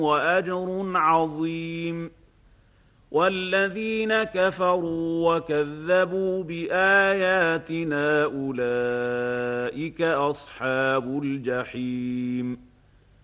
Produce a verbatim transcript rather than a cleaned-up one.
وأجر عظيم. والذين كفروا وكذبوا بآياتنا أولئك أصحاب الجحيم.